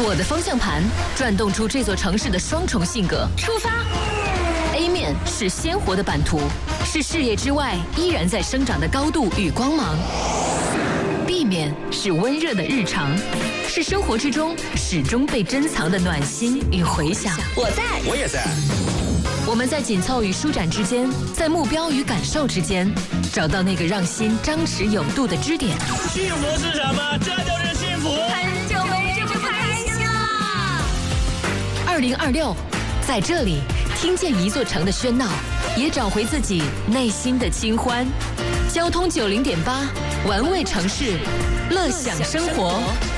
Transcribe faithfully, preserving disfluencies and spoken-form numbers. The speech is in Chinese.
我的方向盘转动出这座城市的双重性格。出发 ！A 面是鲜活的版图，是事业之外依然在生长的高度与光芒。B 面是温热的日常，是生活之中始终被珍藏的暖心与回响。 我在， 我也在。 我们在紧凑与舒展之间，在目标与感受之间，找到那个让心张弛有度的支点。 幸福是什么？这就是幸福。 很久没这么开心了。 二零二六，在这里听见一座城的喧闹，也找回自己内心的清欢。交通九零点八，玩味城市，乐享生活。